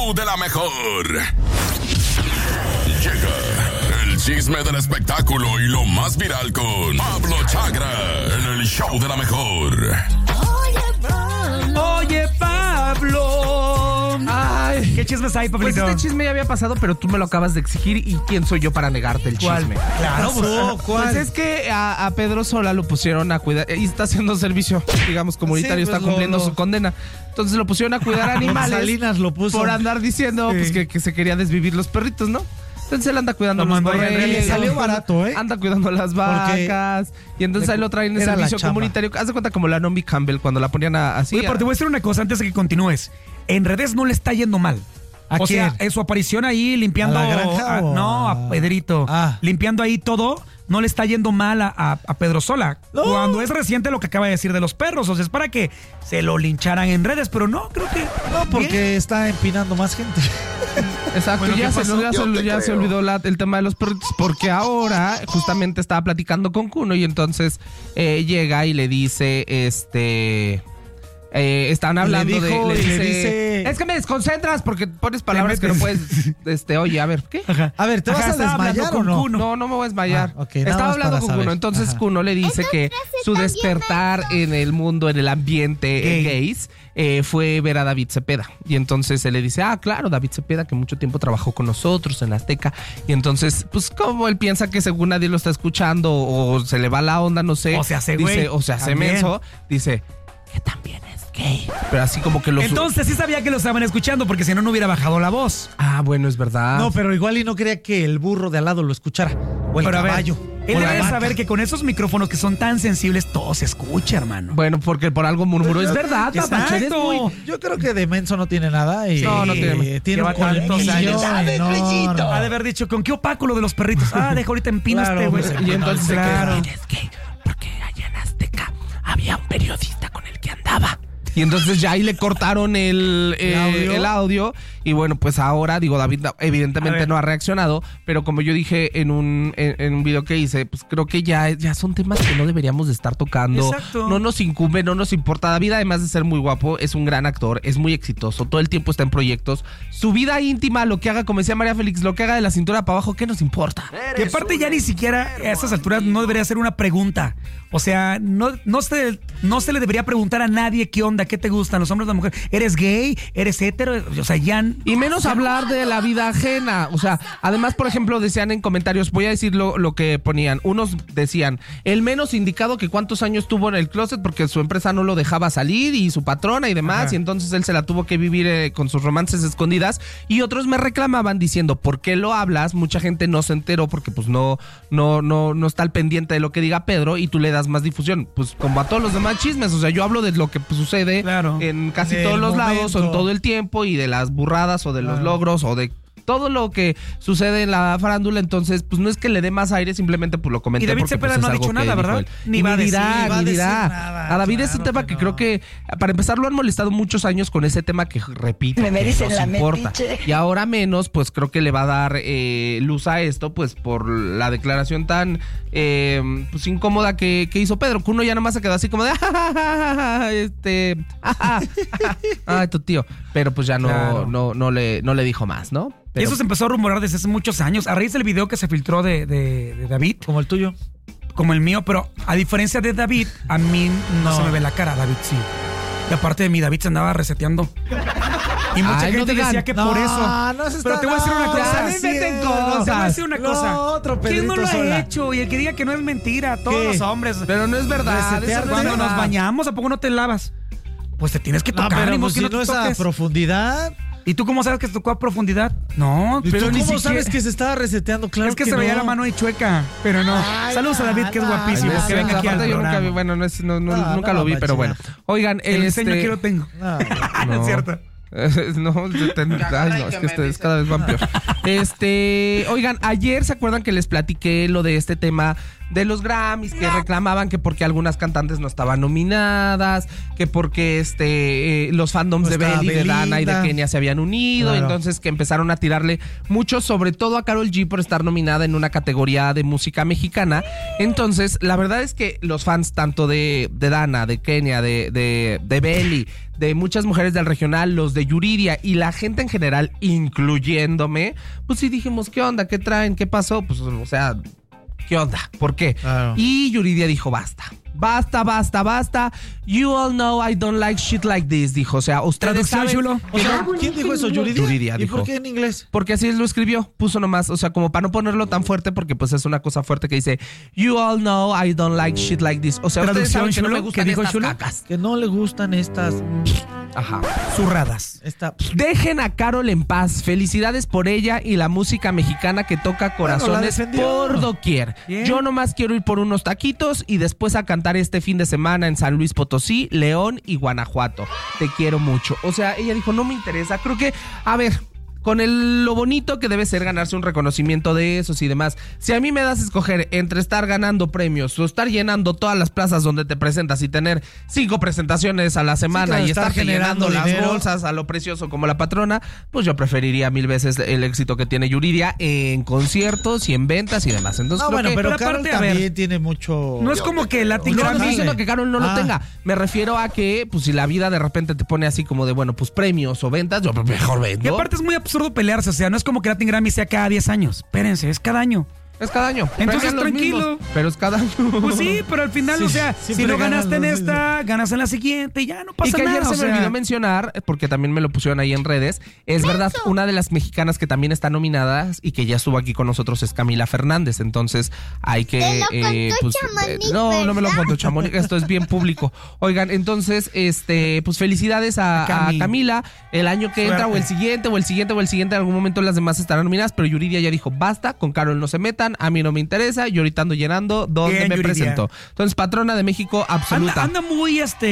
show de la mejor. Llega el chisme del espectáculo y lo más viral con Pablo Chagra en el show de la mejor. Oye, Pablo. Ay, ¿Qué chismes hay, Pablito? pues este chisme ya había pasado, pero tú me lo acabas de exigir. ¿Y quién soy yo para negarte el ¿Cuál? chisme? Claro, Pues es que a Pedro Sola lo pusieron a cuidar y está haciendo servicio, digamos, comunitario, Sí, pues está cumpliendo su condena. Entonces lo pusieron a cuidar animales Salinas lo puso. por andar diciendo pues, que se quería desvivir los perritos, ¿no? Entonces él anda cuidando Lo los mandó ahí al borregos, Le salió barato, ¿eh? anda cuidando las vacas y entonces ahí lo traen en era la servicio chamba. comunitario. Haz de cuenta como la Naomi Campbell cuando la ponían así. Oye, pero te voy a decir una cosa antes de que continúes. En redes no le está yendo mal. ¿A o quién? sea, en su aparición ahí limpiando... ¿A la granja o no, a- a Pedrito. Ah. Limpiando ahí todo, no le está yendo mal a Pedro Sola. No. Cuando es reciente lo que acaba de decir de los perros. O sea, es para que se lo lincharan en redes, pero no, creo que... No, porque bien. está empinando más gente. Exacto, Bueno, ya, ¿qué pasó? ya se olvidó el tema de los perritos, porque ahora justamente estaba platicando con Kuno y entonces llega y le dice, estaban hablando le dice- es que me desconcentras porque pones palabras que no puedes, oye, a ver, ¿qué? Ajá. A ver, ¿te vas a estaba hablando desmayar con o no? Kuno. No me voy a desmayar. Ah, ok, nada Estaba más hablando para con saber. Kuno, entonces Ajá. Kuno le dice que su despertar en el mundo, en el ambiente Gay. gays, fue ver a David Cepeda. Y entonces él le dice, claro, David Cepeda, que mucho tiempo trabajó con nosotros en Azteca. Y entonces, pues como él piensa que según nadie lo está escuchando o se le va la onda, no sé. O se hace dice, güey. o se hace También. menso, dice que también es gay. Pero así como que lo... Entonces sí sabía que lo estaban escuchando porque si no, no hubiera bajado la voz. bueno, es verdad. No, pero igual y no quería que el burro de al lado lo escuchara. O el Pero a ver, caballo. él o la debe vaca. saber que con esos micrófonos que son tan sensibles, todo se escucha, hermano. Bueno, porque por algo murmuró. Es verdad, Exacto. Papache, eres muy... Yo creo que de menso no tiene nada. Y No, no tiene. Tiene un Lleva tantos colmillo años. enorme. Ha de haber dicho, ¿con qué opáculo de los perritos? Deja ahorita empino Claro, güey. pues, Y entonces claro. es gay, porque allá en Azteca había un periodista con el que andaba. Y entonces ya ahí le cortaron el audio. Y bueno, pues ahora, digo, David evidentemente no ha reaccionado, pero como yo dije en un video que hice, pues creo que ya son temas que no deberíamos de estar tocando. Exacto. No nos incumbe, no nos importa. David, además de ser muy guapo, es un gran actor, es muy exitoso, todo el tiempo está en proyectos. Su vida íntima, lo que haga, como decía María Félix, lo que haga de la cintura para abajo, ¿qué nos importa? Que aparte ya ni siquiera a estas alturas no debería ser una pregunta. O sea, no se le debería preguntar a nadie qué onda, qué te gustan los hombres o las mujeres. ¿Eres gay? ¿Eres hetero? O sea, ya... Y menos hablar de la vida ajena. O sea, además, por ejemplo, decían en comentarios, voy a decir lo que ponían. Unos decían, el menos indicado que cuántos años tuvo en el closet porque su empresa no lo dejaba salir y su patrona y demás. Ajá. Y entonces él se la tuvo que vivir con sus romances escondidas. Y otros me reclamaban diciendo, ¿por qué lo hablas? Mucha gente no se enteró porque pues no está al pendiente de lo que diga Pedro y tú le das más difusión. Pues como a todos los demás chismes. O sea, yo hablo de lo que pues, sucede Claro. en casi Del todos los lados o en momento. todo el tiempo y de las burradas o de los logros o de todo lo que sucede en la farándula. Entonces, pues no es que le dé más aire, simplemente pues lo comenté. Y David porque, Cepeda pues, no es ha algo dicho que nada, dijo ¿verdad? él. Ni va a decir, ni va a decir dirá. nada, A David es un claro tema que que no. creo que, para empezar, lo han molestado muchos años con ese tema que, repito, Me que dicen nos la importa. metiche. Y ahora menos, pues creo que le va a dar luz a esto, pues por la declaración tan pues incómoda que hizo Pedro. Que uno ya nomás se quedó así como de ay, tu tío. Pero pues ya Claro. no le dijo más, ¿no? Y eso se empezó a rumorar desde hace muchos años. A raíz del video que se filtró de David, Como el tuyo. como el mío, pero a diferencia de David, a mí no se me ve la cara, David sí. Y aparte de mí, David se andaba reseteando. Y mucha Ay, no gente digan. decía que por eso. No se Pero te voy a decir una cosa. se meten cosas. Te voy a decir una cosa. No, otro ¿Quién no lo Pedrito ha Sola. hecho? Y el que diga que no es mentira, todos ¿Qué? los hombres. Pero no es verdad. Resetear eso no es Cuando verdad. nos bañamos, ¿a poco no te lavas? Pues te tienes que No, tocar, pero ni modo pues, que si no no te es a toques. profundidad. ¿Y tú cómo sabes que se tocó a profundidad? No, ¿Y pero tú ni cómo siquiera... sabes que se estaba reseteando? Claro Es que se veía no. la mano ahí chueca, pero no. Ay, Saludos a David, que es nada. guapísimo. Ay, que venga aquí al aparte yo nunca vi, programa. bueno, nunca no, lo vi, pero bueno. bachiller. Oigan, El enseño que lo tengo. No. No es cierto. No, es que ustedes cada vez van peor. Oigan, ayer se acuerdan que les platiqué lo de este tema de los Grammys, que reclamaban que porque algunas cantantes no estaban nominadas, que porque los fandoms No de estaba Belly, de Dana y de Belinda. Kenia se habían unido, Claro. entonces que empezaron a tirarle mucho, sobre todo a Karol G por estar nominada en una categoría de música mexicana. Entonces, la verdad es que los fans tanto de Dana, de Kenia, de Belly, de muchas mujeres del regional, los de Yuridia y la gente en general, incluyéndome, pues sí dijimos, ¿qué onda? ¿Qué traen? ¿Qué pasó? Pues, o sea, ¿qué onda? ¿Por qué? Claro. Y Yuridia dijo, basta. You all know I don't like shit like this, dijo. O sea, ustedes Traducción, saben... chulo. O sea, ¿quién dijo eso? ¿Yuridia? Yuridia ¿Y dijo. por qué en inglés? Porque así lo escribió, puso nomás, o sea, como para no ponerlo tan fuerte, porque pues es una cosa fuerte que dice, you all know I don't like shit like this. O sea, ustedes saben que no me Chulo, gustan ¿qué dijo estas Chulo? cacas. Que no le gustan estas... Ajá. Zurradas. Dejen a Carol en paz. Felicidades por ella y la música mexicana que toca corazones defendió. por doquier. Bien. Yo nomás quiero ir por unos taquitos y después a cantar este fin de semana en San Luis Potosí, León y Guanajuato. Te quiero mucho. O sea, ella dijo, no me interesa. Creo que, a ver, con lo bonito que debe ser ganarse un reconocimiento de esos y demás. Si a mí me das a escoger entre estar ganando premios o estar llenando todas las plazas donde te presentas y tener 5 presentaciones a la semana, claro, y estar estar generando las dinero. bolsas a lo precioso como la patrona, pues yo preferiría 1000 veces el éxito que tiene Yuridia en conciertos y en ventas y demás. Entonces No, creo bueno, que... pero pero Carol aparte, a ver, también tiene mucho... No es como que Latin No, no estoy Grammy. diciendo que Carol no lo Ah. tenga. Me refiero a que, pues, si la vida de repente te pone así como de, bueno, pues premios o ventas, yo mejor Y vendo. aparte es muy absurdo pelearse, o sea, no es como que Latin Grammy sea cada 10 años. Espérense, es cada año. Es cada año. Entonces, Premian los tranquilo. mismos, pero es cada año. Pues sí, pero al final, Sí, o sea, siempre si no ganaste en ganas, esta, ganas en la siguiente y ya no pasa Y que nada. ayer se o me sea. olvidó mencionar, porque también me lo pusieron ahí en redes, es verdad, una de las mexicanas que también está nominada y que ya estuvo aquí con nosotros es Camila Fernández. Entonces hay que... Te lo contó Chamonix, no me lo ¿verdad? contó Chamonix, esto es bien público. Oigan, entonces, pues felicidades a Camila. El año que entra, o el siguiente, en algún momento las demás estarán nominadas, pero Yuridia ya dijo, basta, con Carol no se metan, a mí no me interesa, yo ahorita ando llenando donde Bien, me Yuridia. presento. Entonces, patrona de México absoluta. Anda muy